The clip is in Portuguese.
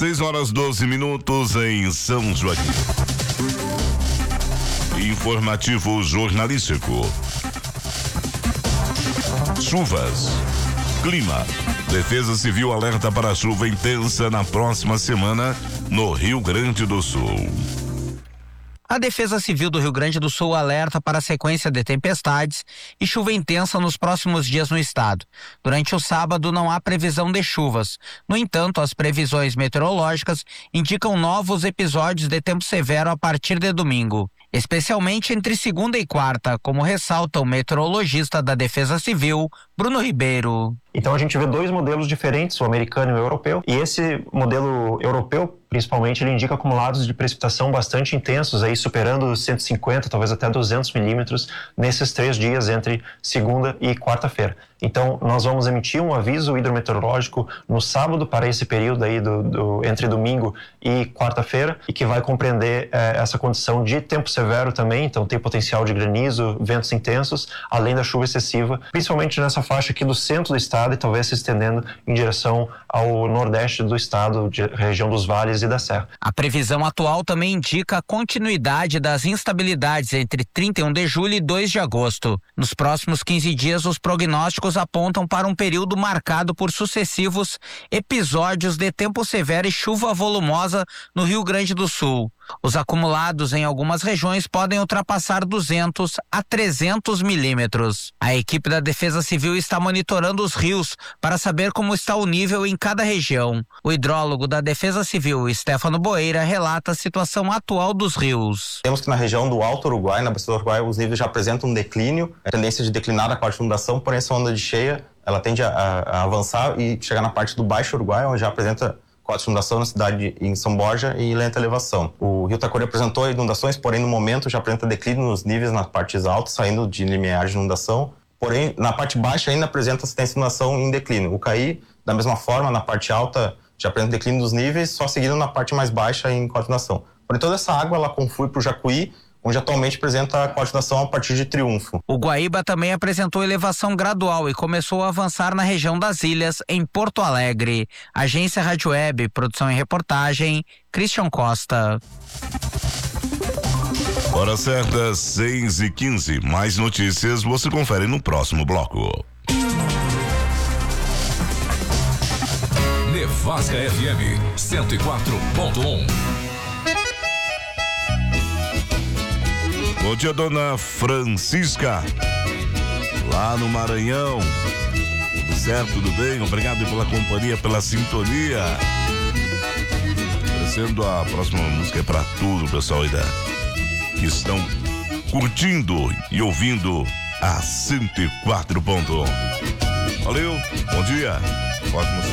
6h12 em São Joaquim. Informativo jornalístico. Chuvas. Clima. Defesa Civil alerta para chuva intensa na próxima semana no Rio Grande do Sul. A Defesa Civil do Rio Grande do Sul alerta para a sequência de tempestades e chuva intensa nos próximos dias no estado. Durante o sábado não há previsão de chuvas. No entanto, as previsões meteorológicas indicam novos episódios de tempo severo a partir de domingo, especialmente entre segunda e quarta, como ressalta o meteorologista da Defesa Civil, Bruno Ribeiro. Então a gente vê dois modelos diferentes, o americano e o europeu, e esse modelo europeu, principalmente, ele indica acumulados de precipitação bastante intensos, aí superando 150, talvez até 200 milímetros nesses 3 dias entre segunda e quarta-feira. Então nós vamos emitir um aviso hidrometeorológico no sábado para esse período aí entre domingo e quarta-feira, e que vai compreender essa condição de tempo severo também, então tem potencial de granizo, ventos intensos, além da chuva excessiva, principalmente nessa faixa aqui do centro do estado e talvez se estendendo em direção ao nordeste do estado, região dos vales e da serra. A previsão atual também indica a continuidade das instabilidades entre 31 de julho e 2 de agosto. Nos próximos 15 dias, os prognósticos apontam para um período marcado por sucessivos episódios de tempo severo e chuva volumosa no Rio Grande do Sul. Os acumulados em algumas regiões podem ultrapassar 200 a 300 milímetros. A equipe da Defesa Civil está monitorando os rios para saber como está o nível em cada região. O hidrólogo da Defesa Civil, Stefano Boeira, relata a situação atual dos rios. Temos que na região do Alto Uruguai, na bacia do Uruguai, os níveis já apresentam um declínio, a tendência de declinar na parte de inundação, porém essa onda de cheia, ela tende a avançar e chegar na parte do Baixo Uruguai, onde já apresenta cota de inundação na cidade em São Borja e lenta elevação. O Rio Taquari apresentou inundações, porém no momento já apresenta declínio nos níveis nas partes altas, saindo de limiar de inundação, porém na parte baixa ainda apresenta assistência de inundação em declínio. O Caí, da mesma forma, na parte alta já apresenta declínio dos níveis, só seguindo na parte mais baixa em cota de inundação. Porém toda essa água ela conflui para o Jacuí, onde atualmente apresenta a coordenação a partir de Triunfo. O Guaíba também apresentou elevação gradual e começou a avançar na região das ilhas, em Porto Alegre. Agência Rádio Web, produção e reportagem, Christian Costa. Hora certa, 6h15. Mais notícias você confere no próximo bloco. Nevasca FM 104.1. Bom dia, dona Francisca, lá no Maranhão. Tudo certo, tudo bem? Obrigado pela companhia, pela sintonia. Oferecendo a próxima música é para tudo, pessoal, que estão curtindo e ouvindo a 104.1. Valeu, bom dia, ótimo sábado.